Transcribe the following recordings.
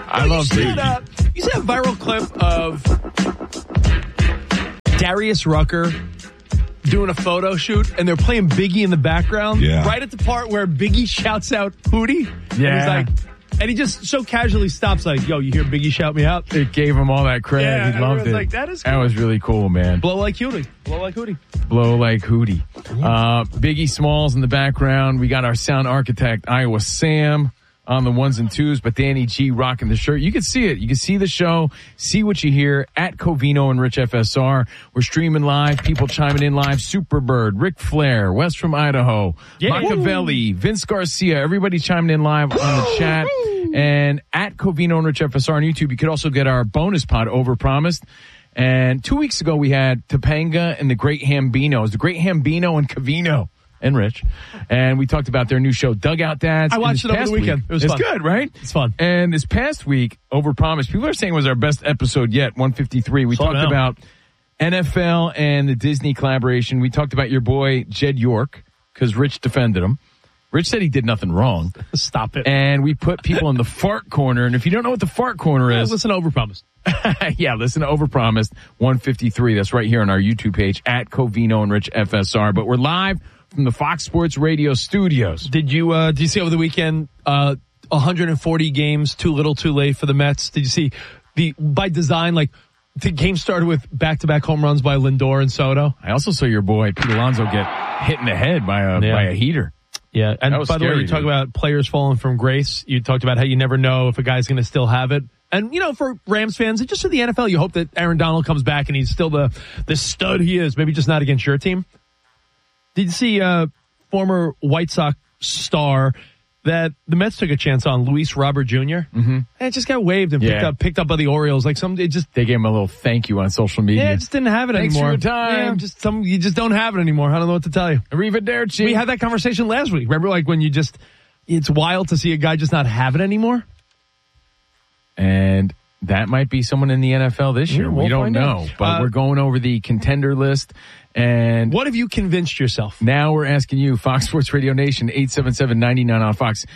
I love Biggie. You see that viral clip of Darius Rucker doing a photo shoot, and they're playing Biggie in the background? Yeah. Right at the part where Biggie shouts out Hootie. Yeah. And he just so casually stops like, yo, you hear Biggie shout me out? It gave him all that credit. Yeah, He loved it. like, that is cool. That was really cool, man. Blow like Hootie. Blow like Hootie. Blow like Hootie. Biggie Smalls in the background. We got our sound architect, Iowa Sam, on the ones and twos, but Danny G rocking the shirt. You can see it. You can see the show, see what you hear at Covino and Rich FSR. We're streaming live, people chiming in live. Superbird, Ric Flair, West from Idaho, Machiavelli, Vince Garcia, everybody chiming in live on the chat. And at Covino and Rich FSR on YouTube, you could also get our bonus pod, Overpromised. And 2 weeks ago, we had Topanga and the Great Hambinos, the Great Hambino and Covino. And Rich. And we talked about their new show, Dugout Dads. I watched it over the weekend. It was fun. It's good, right? It's fun. And this past week, Overpromised, people are saying it was our best episode yet, 153. We talked about NFL and the Disney collaboration. We talked about your boy, Jed York, because Rich defended him. Rich said he did nothing wrong. Stop it. And we put people in the fart corner. And if you don't know what the fart corner is. Listen to Overpromised. Yeah, listen to Overpromised 153. That's right here on our YouTube page at Covino and Rich FSR. But we're live from the Fox Sports Radio studios. Did you see over the weekend 140 games too little too late for the Mets? Did you see by design, like the game started with back-to-back home runs by Lindor and Soto? I also saw your boy Pete Alonso get hit in the head by a heater. Yeah, and by the way, you talk about players falling from grace. You talked about how you never know if a guy's going to still have it. And, you know, for Rams fans and just for the NFL, you hope that Aaron Donald comes back and he's still the stud he is, maybe just not against your team. Did you see former White Sox star that the Mets took a chance on, Luis Robert Jr.? Mm-hmm. And it just got waived and picked up by the Orioles. Like they gave him a little thank you on social media. Yeah, it just didn't have it anymore. Thanks for your time. You just don't have it anymore. I don't know what to tell you. Arrivederci. We had that conversation last week. Remember, like when it's wild to see a guy just not have it anymore. And that might be someone in the NFL this year. We don't know. But we're going over the contender list. And what have you convinced yourself? Now we're asking you, Fox Sports Radio Nation, 877-99 on Fox.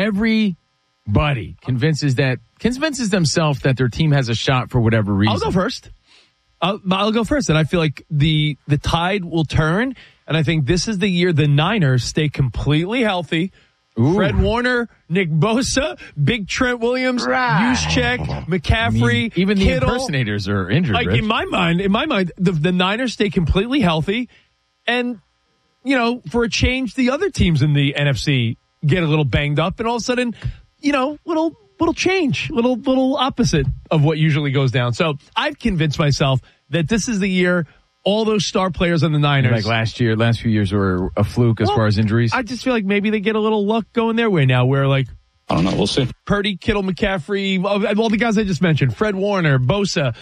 Everybody convinces themselves that their team has a shot for whatever reason. I'll go first. I'll go first. And I feel like the tide will turn. And I think this is the year the Niners stay completely healthy. Ooh. Fred Warner, Nick Bosa, Big Trent Williams, Juszczyk, McCaffrey, even the Kittle. Impersonators are injured. Like Rich. in my mind, the Niners stay completely healthy, and you know, for a change, the other teams in the NFC get a little banged up, and all of a sudden, you know, little change, little opposite of what usually goes down. So I've convinced myself that this is the year. All those star players on the Niners. Like last few years were a fluke as far as injuries. I just feel like maybe they get a little luck going their way now where like, I don't know. We'll see. Purdy, Kittle, McCaffrey, all the guys I just mentioned, Fred Warner, Bosa,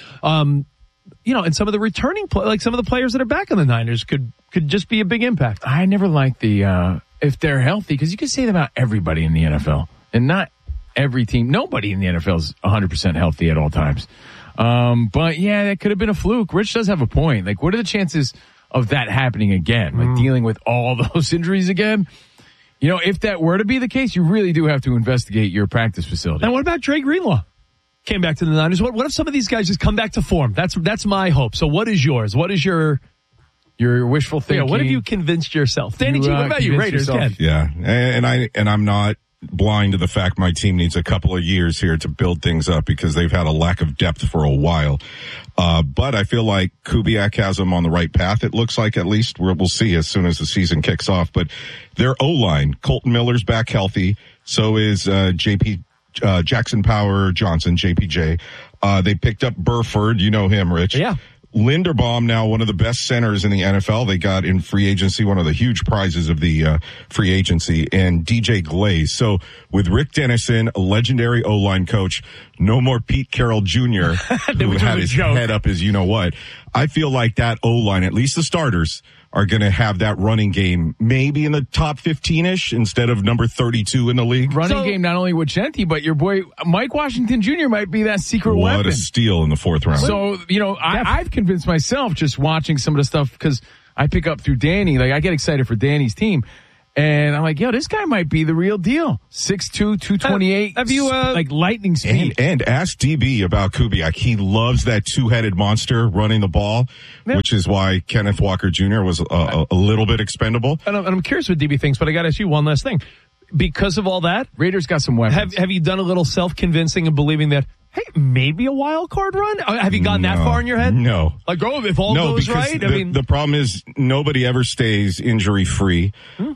you know, and some of the returning, like some of the players that are back on the Niners could just be a big impact. I never liked if they're healthy, because you can say that about everybody in the NFL and not every team. Nobody in the NFL is 100% healthy at all times. But yeah, that could have been a fluke. Rich does have a point. Like, what are the chances of that happening again? Like dealing with all those injuries again? You know, if that were to be the case, you really do have to investigate your practice facility. And what about Dre Greenlaw? Came back to the Niners. What if some of these guys just come back to form? That's my hope. So what is yours? What is your wishful thinking? Yeah, what have you convinced yourself? Danny G, what about you? Raiders, Ken? Yeah, and I'm not blind to the fact my team needs a couple of years here to build things up because they've had a lack of depth for a while. But I feel like Kubiak has them on the right path. It looks like, at least we'll see as soon as the season kicks off. But their O-line, Colton Miller's back healthy. So is Jackson Power Johnson, JPJ. They picked up Burford. You know him, Rich. Yeah. Linderbaum, now one of the best centers in the NFL. They got in free agency, one of the huge prizes of the free agency, and DJ Glaze. So with Rick Dennison, a legendary O-line coach, no more Pete Carroll Jr., who had his head up as you-know-what. I feel like that O-line, at least the starters, are going to have that running game maybe in the top 15-ish instead of number 32 in the league. Running game not only with Genti, but your boy Mike Washington Jr. might be that secret weapon. What a steal in the fourth round. So, you know, I've convinced myself just watching some of the stuff because I pick up through Danny. Like, I get excited for Danny's team. And I'm like, yo, this guy might be the real deal. 6'2", 228. Have you, like lightning speed. And ask DB about Kubiak. He loves that two-headed monster running the ball, which is why Kenneth Walker Jr. was a little bit expendable. And I'm curious what DB thinks, but I got to ask you one last thing. Because of all that, Raiders got some weapons. Have you done a little self-convincing and believing that, hey, maybe a wild card run? Have you gotten that far in your head? No. Like, if all goes right? The problem is nobody ever stays injury-free.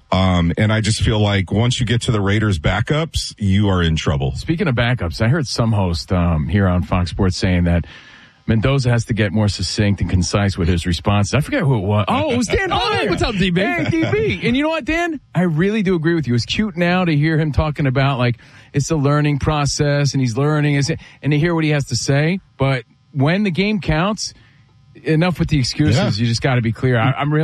And I just feel like once you get to the Raiders' backups, you are in trouble. Speaking of backups, I heard some host here on Fox Sports saying that Mendoza has to get more succinct and concise with his responses. I forget who it was. Oh, it was Dan. Hey, what's up, DB? Hey, DB. And you know what, Dan? I really do agree with you. It's cute now to hear him talking about, like, it's a learning process and he's learning and to hear what he has to say. But when the game counts, enough with the excuses. Yeah. You just got to be clear.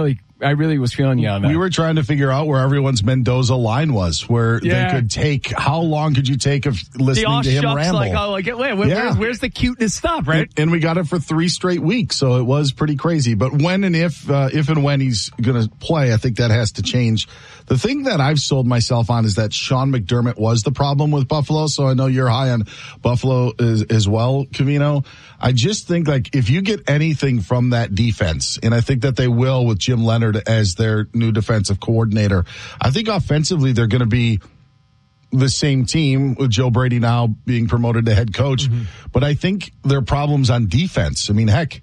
I really was feeling you on that. We were trying to figure out where everyone's Mendoza line was, where they could take, how long could you take of listening to him ramble? Where's the cuteness stop, right? And we got it for 3 straight weeks, so it was pretty crazy. But when and if and when he's going to play, I think that has to change. The thing that I've sold myself on is that Sean McDermott was the problem with Buffalo, so I know you're high on Buffalo as well, Covino. I just think, like, if you get anything from that defense, and I think that they will with Jim Leonard as their new defensive coordinator, I think offensively they're going to be the same team with Joe Brady now being promoted to head coach. Mm-hmm. But I think their problems on defense, I mean, heck,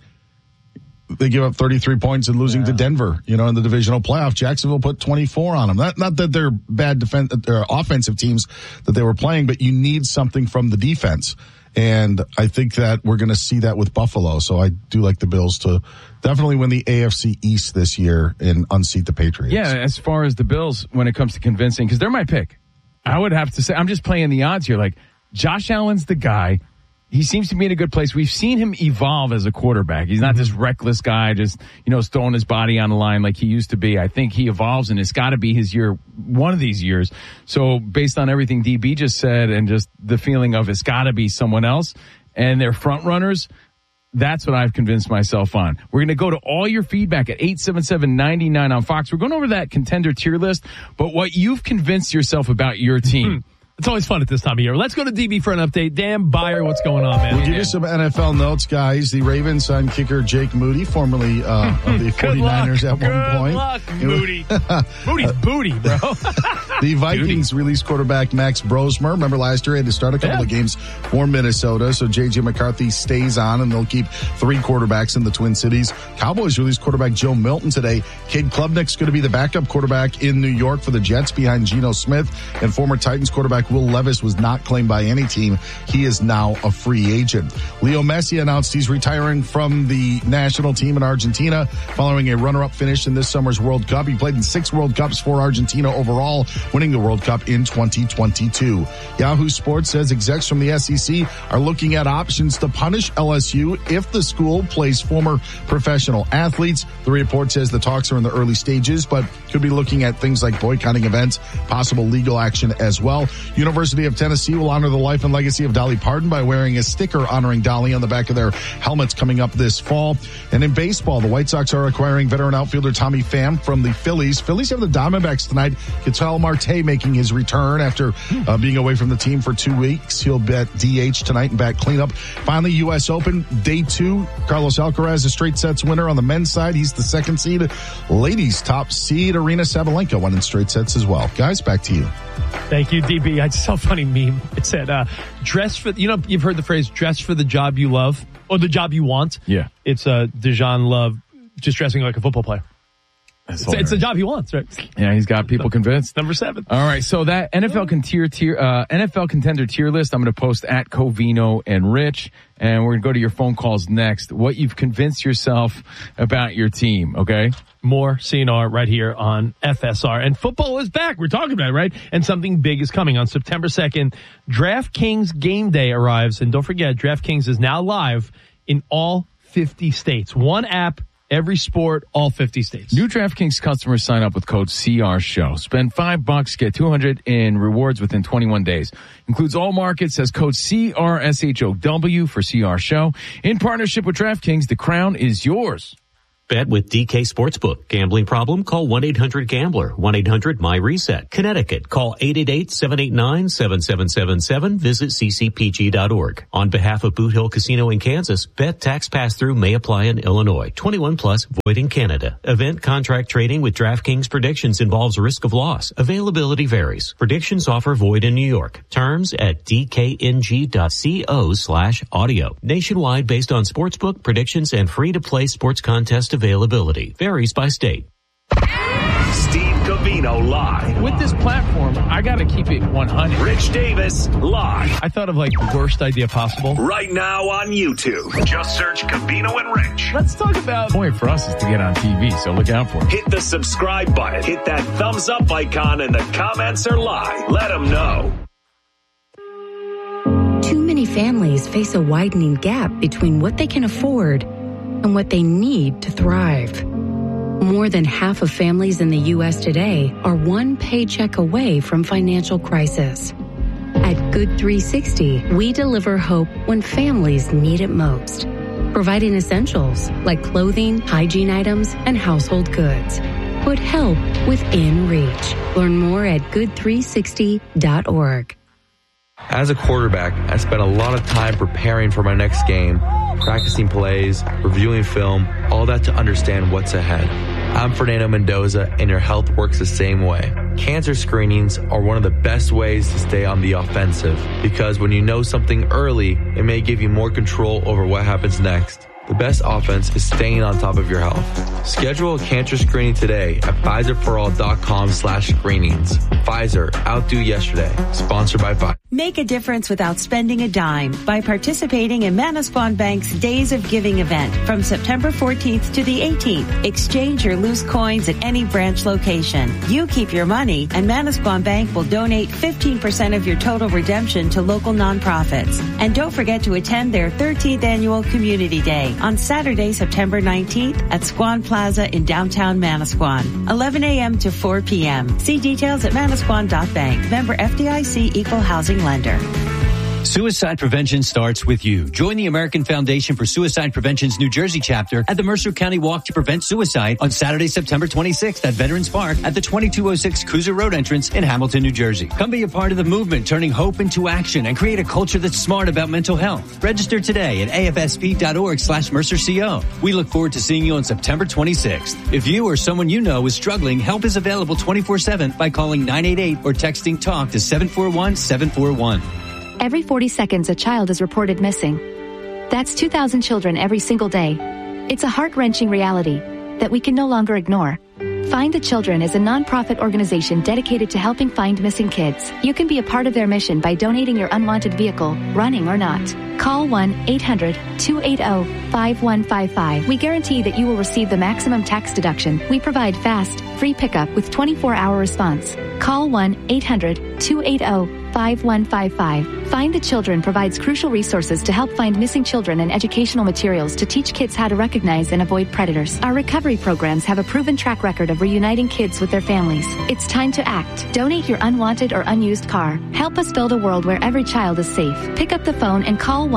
they give up 33 points and losing to Denver, in the divisional playoff. Jacksonville put 24 on them. Not that they're bad offensive teams that they were playing, but you need something from the defense. And I think that we're going to see that with Buffalo. So I do like the Bills to definitely win the AFC East this year and unseat the Patriots. Yeah, as far as the Bills, when it comes to convincing, because they're my pick. I would have to say, I'm just playing the odds here. Like, Josh Allen's the guy. He seems to be in a good place. We've seen him evolve as a quarterback. He's not this reckless guy just, throwing his body on the line like he used to be. I think he evolves, and it's got to be his year, one of these years. So based on everything DB just said and just the feeling of it's got to be someone else and they're front runners, that's what I've convinced myself on. We're going to go to all your feedback at 877-99 on Fox. We're going over that contender tier list, but what you've convinced yourself about your team. It's always fun at this time of year. Let's go to DB for an update. Dan Byer, what's going on, man? We'll give you some NFL notes, guys. The Ravens signed kicker Jake Moody, formerly of the 49ers at one point. Good luck, Moody. Moody's booty, bro. The Vikings released quarterback Max Brosmer. Remember last year he had to start a couple of games for Minnesota, so J.J. McCarthy stays on, and they'll keep 3 quarterbacks in the Twin Cities. Cowboys released quarterback Joe Milton today. Cade Klubnik's going to be the backup quarterback in New York for the Jets behind Geno Smith, and former Titans quarterback Will Levis was not claimed by any team. He is now a free agent. Leo Messi announced he's retiring from the national team in Argentina following a runner-up finish in this summer's World Cup. He played in 6 World Cups for Argentina overall, winning the World Cup in 2022. Yahoo Sports says execs from the SEC are looking at options to punish LSU if the school plays former professional athletes. The report says the talks are in the early stages, but could be looking at things like boycotting events, possible legal action as well. University of Tennessee will honor the life and legacy of Dolly Parton by wearing a sticker honoring Dolly on the back of their helmets coming up this fall. And in baseball, the White Sox are acquiring veteran outfielder Tommy Pham from the Phillies. Phillies have the Diamondbacks tonight. Ketel Marte making his return after being away from the team for 2 weeks. He'll be at DH tonight and bat cleanup. Finally, U.S. Open, day 2. Carlos Alcaraz, a straight sets winner on the men's side. He's the 2nd seed. Ladies, top seed Arina Sabalenka won in straight sets as well. Guys, back to you. Thank you, DB. I just saw a funny meme. It said, dress for, you've heard the phrase, dress for the job you love, or the job you want. Yeah. It's Dejan Love just dressing like a football player. It's the job he wants, right? Yeah, he's got people convinced. Number 7. All right, so that NFL contender tier list, I'm going to post at Covino and Rich, and we're going to go to your phone calls next. What you've convinced yourself about your team, okay? More CNR right here on FSR. And football is back. We're talking about it, right? And something big is coming on September 2nd. DraftKings Game Day arrives, and don't forget, DraftKings is now live in all 50 states. One app, every sport, all 50 states. New DraftKings customers sign up with code CRSHOW. Spend $5, get $200 in rewards within 21 days. Includes all markets, says code CRSHOW for CRSHOW. In partnership with DraftKings, the crown is yours. Bet with DK Sportsbook. Gambling problem? Call 1-800-GAMBLER. 1-800-MY-RESET. Connecticut. Call 888-789-7777. Visit ccpg.org. On behalf of Boot Hill Casino in Kansas, bet tax pass-through may apply in Illinois. 21 plus, void in Canada. Event contract trading with DraftKings predictions involves risk of loss. Availability varies. Predictions offer void in New York. Terms at dkng.co/audio. Nationwide based on sportsbook predictions and free-to-play sports contest availability. Varies by state. Steve Covino live. With this platform, I got to keep it 100. Rich Davis live. I thought of like the worst idea possible. Right now on YouTube. Just search Covino and Rich. Let's talk about the point for us is to get on TV, so look out for it. Hit the subscribe button. Hit that thumbs up icon, and the comments are live. Let them know. Too many families face a widening gap between what they can afford and what they need to thrive. More than half of families in the U.S. today are one paycheck away from financial crisis. At Good 360, we deliver hope when families need it most, providing essentials like clothing, hygiene items, and household goods. Put help within reach. Learn more at good360.org. As a quarterback, I spent a lot of time preparing for my next game, practicing plays, reviewing film, all that to understand what's ahead. I'm Fernando Mendoza, and your health works the same way. Cancer screenings are one of the best ways to stay on the offensive, because when you know something early, it may give you more control over what happens next. The best offense is staying on top of your health. Schedule a cancer screening today at PfizerForAll.com/screenings. Pfizer, outdo yesterday. Sponsored by Pfizer. Make a difference without spending a dime by participating in Manasquan Bank's Days of Giving event from September 14th to the 18th. Exchange or lose coins at any branch location. You keep your money, and Manasquan Bank will donate 15% of your total redemption to local nonprofits. And don't forget to attend their 13th annual Community Day on Saturday, September 19th at Squan Plaza in downtown Manasquan, 11 a.m. to 4 p.m. See details at manasquan.bank. Member FDIC Equal Housing Lender. Suicide prevention starts with you. Join the American Foundation for Suicide Prevention's New Jersey chapter at the Mercer County Walk to Prevent Suicide on Saturday, September 26th at Veterans Park at the 2206 Cruiser Road entrance in Hamilton, New Jersey. Come be a part of the movement, turning hope into action and create a culture that's smart about mental health. Register today at afsp.org/MercerCO. We look forward to seeing you on September 26th. If you or someone you know is struggling, help is available 24/7 by calling 988 or texting TALK to 741-741. Every 40 seconds, a child is reported missing. That's 2,000 children every single day. It's a heart-wrenching reality that we can no longer ignore. Find the Children is a nonprofit organization dedicated to helping find missing kids. You can be a part of their mission by donating your unwanted vehicle, running or not. Call 1-800-280-5155. We guarantee that you will receive the maximum tax deduction. We provide fast, free pickup with 24-hour response. Call 1-800-280-5155. Find the Children provides crucial resources to help find missing children and educational materials to teach kids how to recognize and avoid predators. Our recovery programs have a proven track record of reuniting kids with their families. It's time to act. Donate your unwanted or unused car. Help us build a world where every child is safe. Pick up the phone and call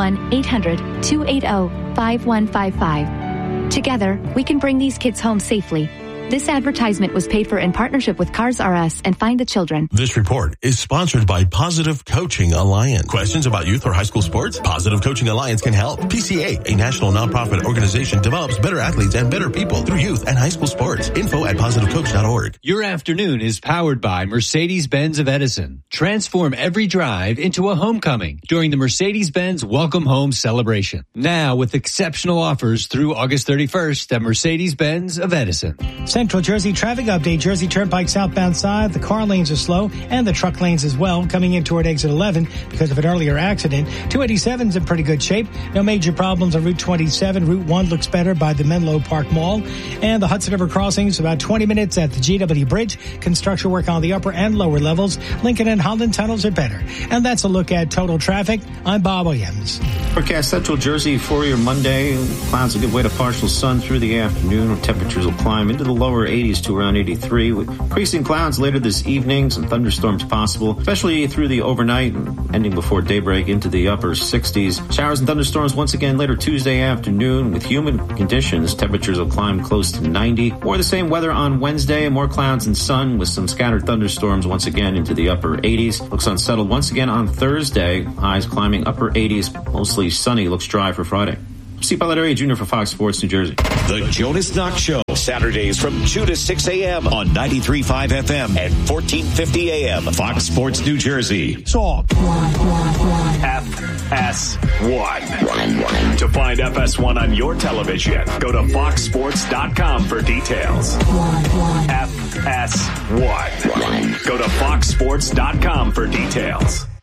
1-800-280-5155. Together, we can bring these kids home safely. This advertisement was paid for in partnership with Cars R Us and Find the Children. This report is sponsored by Positive Coaching Alliance. Questions about youth or high school sports? Positive Coaching Alliance can help. PCA, a national nonprofit organization, develops better athletes and better people through youth and high school sports. Info at positivecoach.org. Your afternoon is powered by Mercedes-Benz of Edison. Transform every drive into a homecoming during the Mercedes-Benz Welcome Home celebration. Now with exceptional offers through August 31st at Mercedes-Benz of Edison. Central Jersey traffic update. Jersey Turnpike southbound side. The car lanes are slow and the truck lanes as well coming in toward exit 11 because of an earlier accident. 287's in pretty good shape. No major problems on Route 27. Route 1 looks better by the Menlo Park Mall. And the Hudson River crossings about 20 minutes at the GW Bridge. Construction work on the upper and lower levels. Lincoln and Holland tunnels are better. And that's a look at total traffic. I'm Bob Williams. Forecast Central Jersey for your Monday. Clouds will give way to partial sun through the afternoon. Temperatures will climb into the low lower 80s to around 83 with increasing clouds later this evening. Some thunderstorms possible, especially through the overnight and ending before daybreak into the upper 60s. Showers and thunderstorms once again later Tuesday afternoon with humid conditions. Temperatures will climb close to 90. Or the same weather on Wednesday. More clouds and sun with some scattered thunderstorms once again into the upper 80s. Looks unsettled once again on Thursday. Highs climbing upper 80s. Mostly sunny. Looks dry for Friday. Steve Balladario Jr. for Fox Sports New Jersey. The Jonas Knox Show, Saturdays from 2 to 6 a.m. on 93.5 FM and 1450 a.m. Fox Sports New Jersey. Talk. FS1. To find FS1 on your television, go to foxsports.com for details. FS1. Go to foxsports.com for details.